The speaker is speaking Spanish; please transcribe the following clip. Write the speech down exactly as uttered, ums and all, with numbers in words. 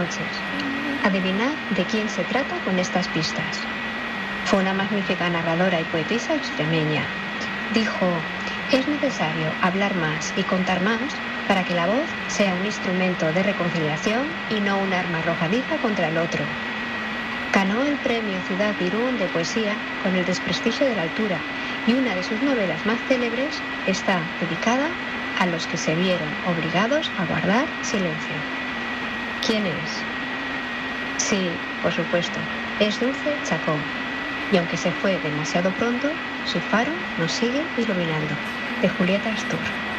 noches. Adivinad de quién se trata con estas pistas. Fue una magnífica narradora y poetisa extremeña. Dijo: es necesario hablar más y contar más para que la voz sea un instrumento de reconciliación y no un arma arrojadiza contra el otro. Ganó el premio Ciudad de Irún de poesía con El desprestigio de la altura, y una de sus novelas más célebres está dedicada a los que se vieron obligados a guardar silencio. ¿Quién es? Sí, por supuesto, es Dulce Chacón. Y aunque se fue demasiado pronto, su faro nos sigue iluminando. De Julieta Astur.